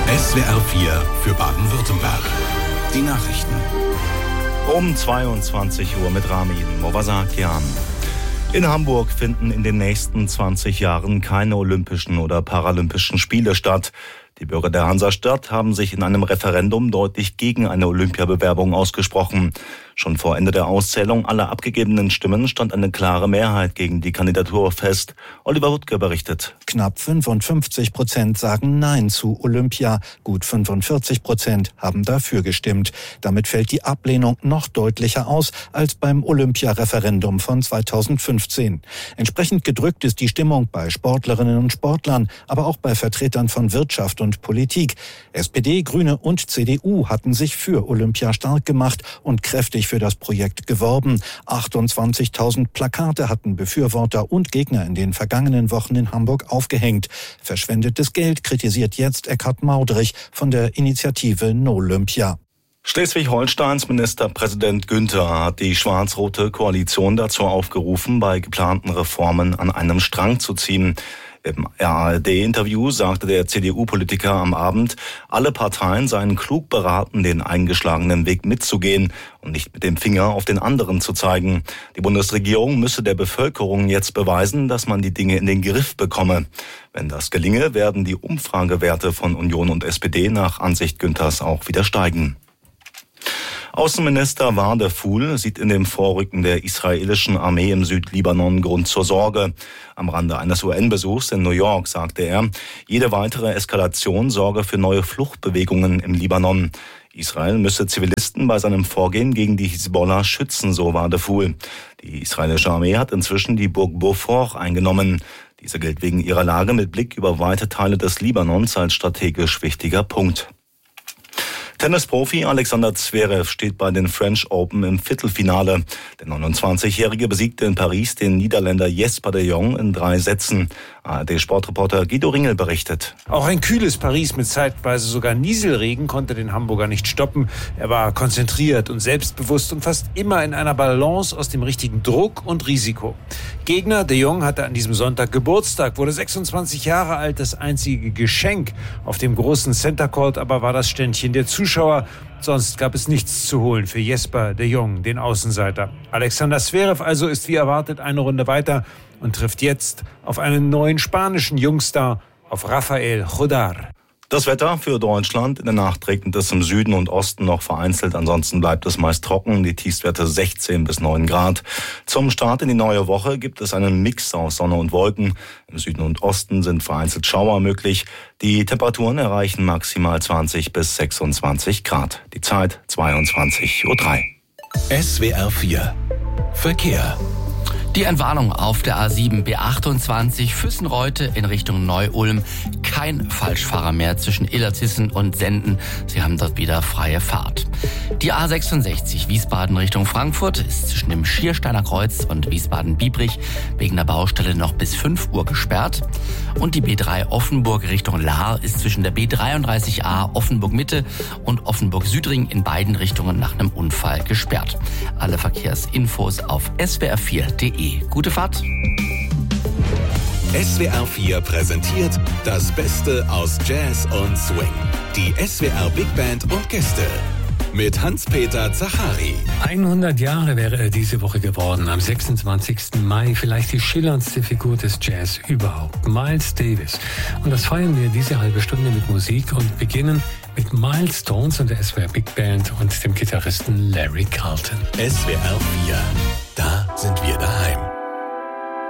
SWR 4 für Baden-Württemberg. Die Nachrichten. Um 22 Uhr mit Ramin Movasakian. In Hamburg finden in den nächsten 20 Jahren keine Olympischen oder Paralympischen Spiele statt. Die Bürger der Hansastadt haben sich in einem Referendum deutlich gegen eine Olympiabewerbung ausgesprochen. Schon vor Ende der Auszählung aller abgegebenen Stimmen stand eine klare Mehrheit gegen die Kandidatur fest. Oliver Wuttke berichtet. Knapp 55% sagen Nein zu Olympia. Gut 45% haben dafür gestimmt. Damit fällt die Ablehnung noch deutlicher aus als beim Olympia-Referendum von 2015. Entsprechend gedrückt ist die Stimmung bei Sportlerinnen und Sportlern, aber auch bei Vertretern von Wirtschaft und Politik. SPD, Grüne und CDU hatten sich für Olympia stark gemacht und kräftig für das Projekt geworben. 28.000 Plakate hatten Befürworter und Gegner in den vergangenen Wochen in Hamburg aufgehängt. Verschwendetes Geld kritisiert jetzt Eckhard Maudrich von der Initiative NoLympia. Schleswig-Holsteins Ministerpräsident Günther hat die schwarz-rote Koalition dazu aufgerufen, bei geplanten Reformen an einem Strang zu ziehen. Im ARD-Interview sagte der CDU-Politiker am Abend, alle Parteien seien klug beraten, den eingeschlagenen Weg mitzugehen und nicht mit dem Finger auf den anderen zu zeigen. Die Bundesregierung müsse der Bevölkerung jetzt beweisen, dass man die Dinge in den Griff bekomme. Wenn das gelinge, werden die Umfragewerte von Union und SPD nach Ansicht Günthers auch wieder steigen. Außenminister Wadephul sieht in dem Vorrücken der israelischen Armee im Südlibanon Grund zur Sorge. Am Rande eines UN-Besuchs in New York sagte er, jede weitere Eskalation sorge für neue Fluchtbewegungen im Libanon. Israel müsse Zivilisten bei seinem Vorgehen gegen die Hisbollah schützen, so Wadephul. Die israelische Armee hat inzwischen die Burg Beaufort eingenommen. Diese gilt wegen ihrer Lage mit Blick über weite Teile des Libanons als strategisch wichtiger Punkt. Tennisprofi Alexander Zverev steht bei den French Open im Viertelfinale. Der 29-Jährige besiegte in Paris den Niederländer Jesper de Jong in 3 Sätzen. ARD-Sportreporter Guido Ringel berichtet. Auch ein kühles Paris mit zeitweise sogar Nieselregen konnte den Hamburger nicht stoppen. Er war konzentriert und selbstbewusst und fast immer in einer Balance aus dem richtigen Druck und Risiko. Gegner de Jong hatte an diesem Sonntag Geburtstag, wurde 26 Jahre alt. Das einzige Geschenk auf dem großen Center Court aber war das Ständchen der Zuschauer. Sonst gab es nichts zu holen für Jesper de Jong, den Außenseiter. Alexander Zverev also ist wie erwartet eine Runde weiter und trifft jetzt auf einen neuen spanischen Jungstar, auf Rafael Jodar. Das Wetter für Deutschland. In der Nacht regnet es im Süden und Osten noch vereinzelt. Ansonsten bleibt es meist trocken. Die Tiefstwerte 16 bis 9 Grad. Zum Start in die neue Woche gibt es einen Mix aus Sonne und Wolken. Im Süden und Osten sind vereinzelt Schauer möglich. Die Temperaturen erreichen maximal 20 bis 26 Grad. Die Zeit 22:03 Uhr. SWR 4 Verkehr. Die Entwarnung auf der A7 B28 Füssenreute in Richtung Neu-Ulm. Kein Falschfahrer mehr zwischen Illertissen und Senden. Sie haben dort wieder freie Fahrt. Die A66 Wiesbaden Richtung Frankfurt ist zwischen dem Schiersteiner Kreuz und Wiesbaden-Biebrich wegen der Baustelle noch bis 5 Uhr gesperrt. Und die B3 Offenburg Richtung Lahr ist zwischen der B33a Offenburg Mitte und Offenburg Südring in beiden Richtungen nach einem Unfall gesperrt. Alle Verkehrsinfos auf swr4.de. Gute Fahrt. SWR 4 präsentiert das Beste aus Jazz und Swing. Die SWR Big Band und Gäste. Mit Hans-Peter Zachari. 100 Jahre wäre er diese Woche geworden, am 26. Mai. Vielleicht die schillerndste Figur des Jazz überhaupt, Miles Davis. Und das feiern wir diese halbe Stunde mit Musik und beginnen mit Milestones und der SWR Big Band und dem Gitarristen Larry Carlton. SWR 4, da sind wir daheim.